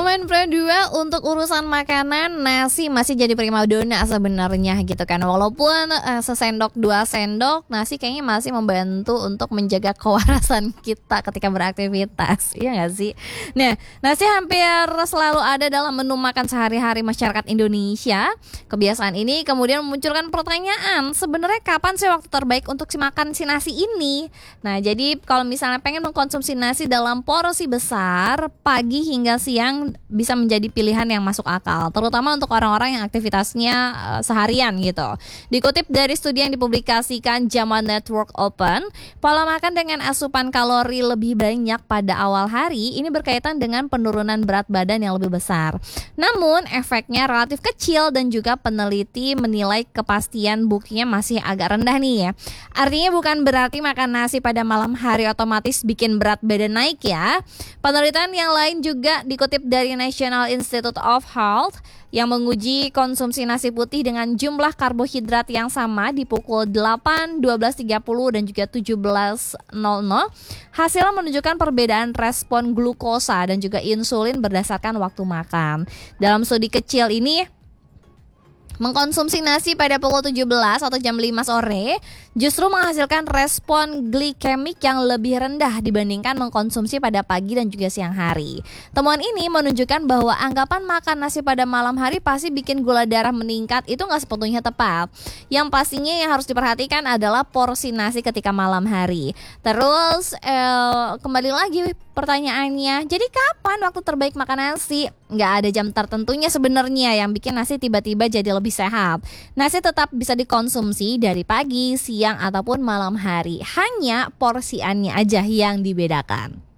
Sobat Pradua, untuk urusan makanan nasi masih jadi primadona sebenarnya gitu kan. Walaupun sesendok dua sendok, nasi kayaknya masih membantu untuk menjaga kewarasan kita ketika beraktivitas. Iya gak sih? Nah, nasi hampir selalu ada dalam menu makan sehari-hari masyarakat Indonesia. Kebiasaan ini kemudian memunculkan pertanyaan, sebenarnya kapan sih waktu terbaik untuk makan si nasi ini? Nah, jadi kalau misalnya pengen mengkonsumsi nasi dalam porsi besar, pagi hingga siang bisa menjadi pilihan yang masuk akal, terutama untuk orang-orang yang aktivitasnya seharian gitu. Dikutip dari studi yang dipublikasikan Zaman Network Open, pola makan dengan asupan kalori lebih banyak pada awal hari ini berkaitan dengan penurunan berat badan yang lebih besar. Namun efeknya relatif kecil dan juga peneliti menilai kepastian buktinya masih agak rendah nih ya. Artinya bukan berarti makan nasi pada malam hari otomatis bikin berat badan naik ya. Penelitian yang lain juga dikutip dari National Institute of Health yang menguji konsumsi nasi putih dengan jumlah karbohidrat yang sama di pukul 8, 12.30 dan juga 17.00. Hasilnya menunjukkan perbedaan respon glukosa dan juga insulin berdasarkan waktu makan. Dalam studi kecil ini, mengkonsumsi nasi pada pukul 17 atau jam 5 sore justru menghasilkan respon glikemik yang lebih rendah dibandingkan mengkonsumsi pada pagi dan juga siang hari. Temuan ini menunjukkan bahwa anggapan makan nasi pada malam hari pasti bikin gula darah meningkat itu nggak sepenuhnya tepat. Yang pastinya yang harus diperhatikan adalah porsi nasi ketika malam hari. Terus kembali lagi pertanyaannya, jadi kapan waktu terbaik makan nasi? Nggak ada jam tertentunya sebenarnya yang bikin nasi tiba-tiba jadi lebih sehat. Nasi tetap bisa dikonsumsi dari pagi, siang, ataupun malam hari. Hanya porsiannya aja yang dibedakan.